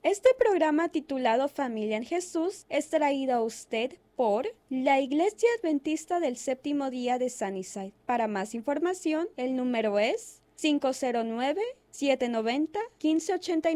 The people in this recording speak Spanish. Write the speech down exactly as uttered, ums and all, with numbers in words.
Este programa titulado Familia en Jesús es traído a usted por la Iglesia Adventista del Séptimo Día de Sunnyside. Para más información, el número es cinco cero nueve, siete nueve cero, uno cinco ocho nueve.